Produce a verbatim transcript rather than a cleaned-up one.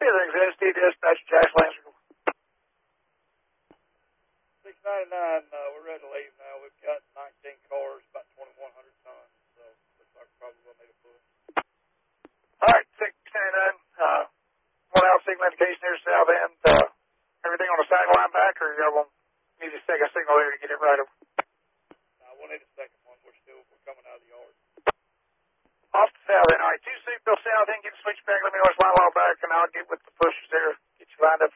Everything's S D dispatch, Jack Lancer. six ninety-nine, uh, we're ready to leave now. We've got nineteen cars, about twenty-one hundred tons, so looks like we probably will need a push. All right, six ninety-nine, uh, one out signal indication there, south end. Uh, everything on the side line back, or y'all won't need to take a signal there to get it right over? Uh, we'll need a second one. We're still, we're coming out of the yard. Off the south end. All right, two seatbelt south end, get the switch back. Let me know what's line law back, and I'll get with the pushers there, get you lined up